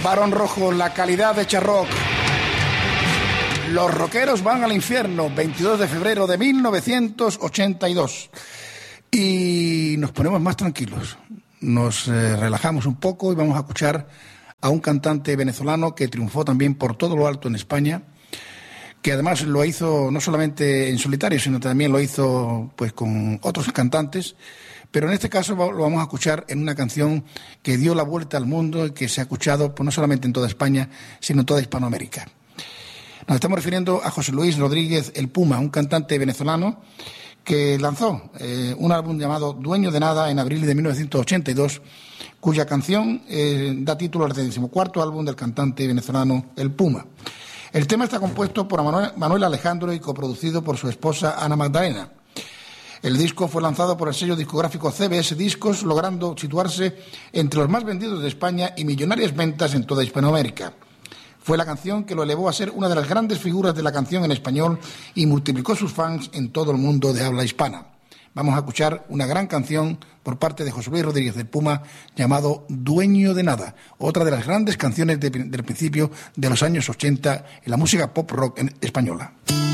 Barón Rojo, la calidad de Charrock. Los rockeros van al infierno, 22 de febrero de 1982. Y nos ponemos más tranquilos, nos relajamos un poco y vamos a escuchar a un cantante venezolano que triunfó también por todo lo alto en España, que además lo hizo no solamente en solitario, sino también lo hizo pues con otros cantantes. Pero en este caso lo vamos a escuchar en una canción que dio la vuelta al mundo y que se ha escuchado pues, no solamente en toda España, sino en toda Hispanoamérica. Nos estamos refiriendo a José Luis Rodríguez El Puma, un cantante venezolano que lanzó un álbum llamado Dueño de Nada en abril de 1982, cuya canción da título al 14º álbum del cantante venezolano El Puma. El tema está compuesto por Manuel Alejandro y coproducido por su esposa Ana Magdalena. El disco fue lanzado por el sello discográfico CBS Discos, logrando situarse entre los más vendidos de España y millonarias ventas en toda Hispanoamérica. Fue la canción que lo elevó a ser una de las grandes figuras de la canción en español y multiplicó sus fans en todo el mundo de habla hispana. Vamos a escuchar una gran canción por parte de José Luis Rodríguez del Puma llamado Dueño de Nada, otra de las grandes canciones del principio de los años 80 en la música pop rock española.